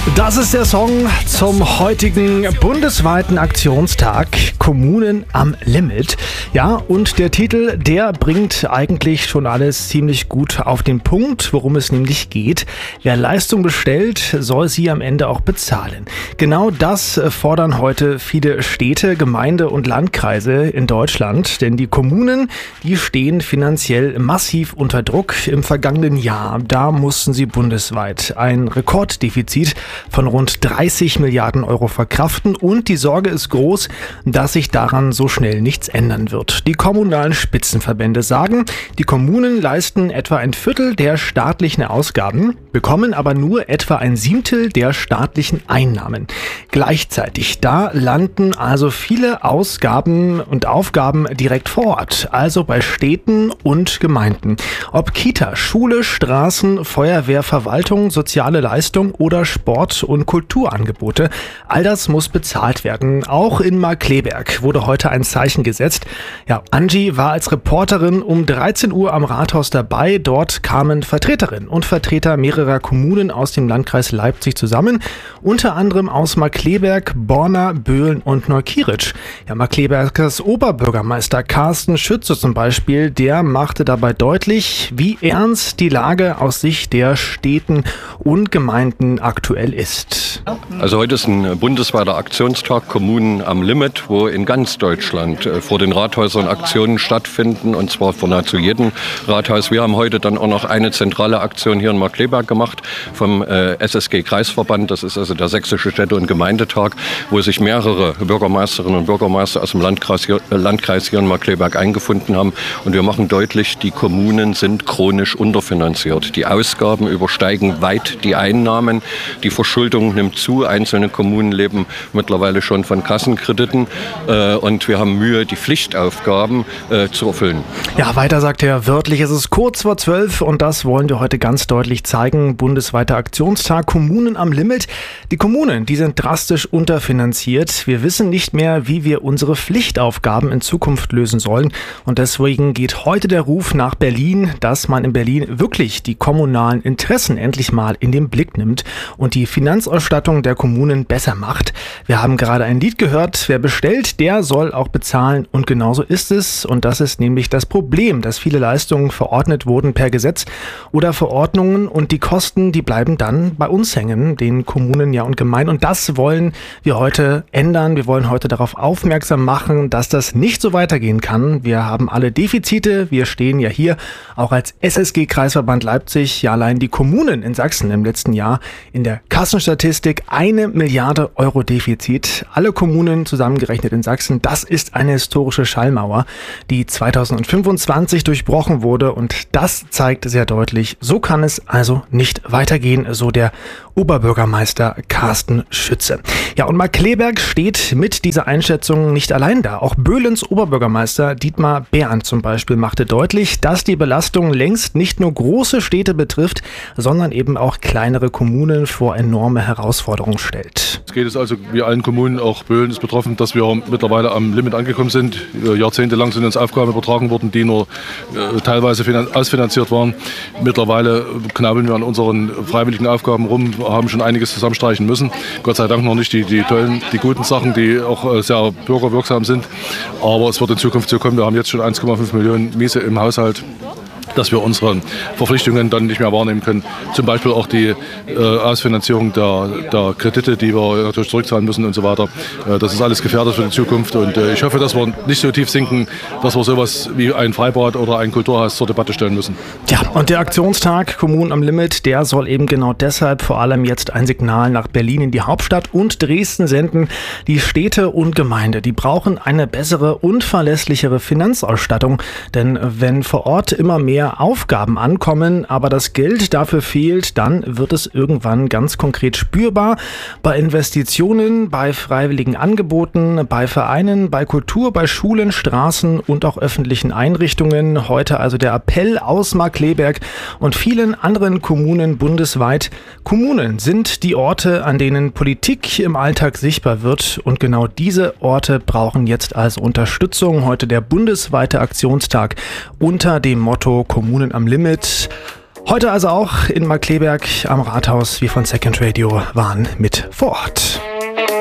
Das ist der Song zum heutigen bundesweiten Aktionstag Kommunen am Limit. Ja, und der Titel, der bringt eigentlich schon alles ziemlich gut auf den Punkt, worum es nämlich geht. Wer Leistung bestellt, soll sie am Ende auch bezahlen. Genau das fordern heute viele Städte, Gemeinde und Landkreise in Deutschland. Denn die Kommunen, die stehen finanziell massiv unter Druck. Im vergangenen Jahr, da mussten sie bundesweit ein Rekorddefizit von rund 30 Milliarden Euro verkraften und die Sorge ist groß, dass sich daran so schnell nichts ändern wird. Die kommunalen Spitzenverbände sagen, die Kommunen leisten etwa ein Viertel der staatlichen Ausgaben, bekommen aber nur etwa ein Siebtel der staatlichen Einnahmen. Gleichzeitig, da landen also viele Ausgaben und Aufgaben direkt vor Ort, also bei Städten und Gemeinden. Ob Kita, Schule, Straßen, Feuerwehr, Verwaltung, soziale Leistung oder Sport- und Kulturangebote. All das muss bezahlt werden. Auch in Markkleeberg wurde heute ein Zeichen gesetzt. Ja, Angie war als Reporterin um 13 Uhr am Rathaus dabei. Dort kamen Vertreterinnen und Vertreter mehrerer Kommunen aus dem Landkreis Leipzig zusammen. Unter anderem aus Markkleeberg, Borna, Böhlen und Neukieritzsch. Ja, Markkleebergs Oberbürgermeister Carsten Schütze zum Beispiel, der machte dabei deutlich, wie ernst die Lage aus Sicht der Städten und Gemeinden aktuell ist. Also heute ist ein bundesweiter Aktionstag Kommunen am Limit, wo in ganz Deutschland vor den Rathäusern Aktionen stattfinden, und zwar vor nahezu jedem Rathaus. Wir haben heute dann auch noch eine zentrale Aktion hier in Markkleeberg gemacht vom SSG-Kreisverband. Das ist also der Sächsische Städte- und Gemeindetag, wo sich mehrere Bürgermeisterinnen und Bürgermeister aus dem Landkreis hier in Markkleeberg eingefunden haben. Und wir machen deutlich, die Kommunen sind chronisch unterfinanziert. Die Ausgaben übersteigen weit die Einnahmen. Die Verschuldung nimmt zu. Einzelne Kommunen leben mittlerweile schon von Kassenkrediten. Und wir haben Mühe, die Pflichtaufgaben zu erfüllen. Ja, weiter sagt er wörtlich, es ist kurz vor 12 und das wollen wir heute ganz deutlich zeigen. Bundesweiter Aktionstag Kommunen am Limit. Die Kommunen, die sind drastisch unterfinanziert. Wir wissen nicht mehr, wie wir unsere Pflichtaufgaben in Zukunft lösen sollen. Und deswegen geht heute der Ruf nach Berlin, dass man in Berlin wirklich die kommunalen Interessen endlich mal in den Blick nimmt und die Finanzausstattung der Kommunen besser macht. Wir haben gerade ein Lied gehört, wer bestellt, der soll auch bezahlen, und genauso ist es. Und das ist nämlich das Problem, dass viele Leistungen verordnet wurden per Gesetz oder Verordnungen und die Kosten, die bleiben dann bei uns hängen, den Kommunen ja und Gemeinden. Und das wollen wir heute ändern. Wir wollen heute darauf aufmerksam machen, dass das nicht so weitergehen kann. Wir haben alle Defizite. Wir stehen ja hier auch als SSG-Kreisverband Leipzig, ja allein die Kommunen in Sachsen im letzten Jahr in der Kassenstatistik 1 Milliarde Euro Defizit. Alle Kommunen zusammengerechnet in Sachsen, das ist eine historische Schallmauer, die 2025 durchbrochen wurde, und das zeigt sehr deutlich, so kann es also nicht weitergehen, so der Oberbürgermeister Carsten Schütze. Ja, und Markkleeberg steht mit dieser Einschätzung nicht allein da. Auch Böhlens Oberbürgermeister Dietmar Behrendt zum Beispiel machte deutlich, dass die Belastung längst nicht nur große Städte betrifft, sondern eben auch kleinere Kommunen vor enorme Herausforderungen stellt. Es geht es also wie allen Kommunen, auch Böhlen ist betroffen, dass wir mittlerweile am Limit angekommen sind. Jahrzehntelang sind uns Aufgaben übertragen worden, die nur teilweise ausfinanziert waren. Mittlerweile knabbeln wir an unseren freiwilligen Aufgaben rum, haben schon einiges zusammenstreichen müssen. Gott sei Dank noch nicht die tollen, die guten Sachen, die auch sehr bürgerwirksam sind. Aber es wird in Zukunft so kommen. Wir haben jetzt schon 1,5 Millionen Miese im Haushalt, dass wir unsere Verpflichtungen dann nicht mehr wahrnehmen können. Zum Beispiel auch die Ausfinanzierung der Kredite, die wir natürlich zurückzahlen müssen und so weiter. Das ist alles gefährdet für die Zukunft, und ich hoffe, dass wir nicht so tief sinken, dass wir sowas wie ein Freibad oder ein Kulturhaus zur Debatte stellen müssen. Ja, und der Aktionstag Kommunen am Limit, der soll eben genau deshalb vor allem jetzt ein Signal nach Berlin in die Hauptstadt und Dresden senden. Die Städte und Gemeinde, die brauchen eine bessere und verlässlichere Finanzausstattung, denn wenn vor Ort immer mehr Aufgaben ankommen, aber das Geld dafür fehlt, dann wird es irgendwann ganz konkret spürbar bei Investitionen, bei freiwilligen Angeboten, bei Vereinen, bei Kultur, bei Schulen, Straßen und auch öffentlichen Einrichtungen. Heute also der Appell aus Markkleeberg und vielen anderen Kommunen bundesweit. Kommunen sind die Orte, an denen Politik im Alltag sichtbar wird, und genau diese Orte brauchen jetzt also Unterstützung. Heute der bundesweite Aktionstag unter dem Motto Kommunen am Limit. Heute also auch in Markkleeberg am Rathaus. Wir von Second Radio waren mit vor Ort.